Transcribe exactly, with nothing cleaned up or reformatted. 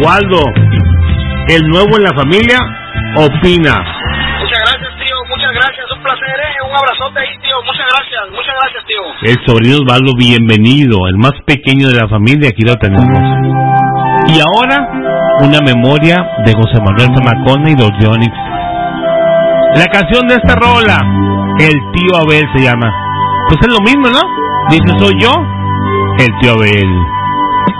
Waldo, el nuevo en la familia, opina. Muchas gracias, tío, muchas gracias, un placer, ¿eh? Un abrazote ahí, tío, muchas gracias, muchas gracias, tío. El sobrino Osvaldo, bienvenido, el más pequeño de la familia, aquí lo tenemos. Y ahora, una memoria de José Manuel Zamacona y los Yonix. La canción de esta rola, El Tío Abel se llama. Pues es lo mismo, ¿no? Dice, soy yo, el Tío Abel.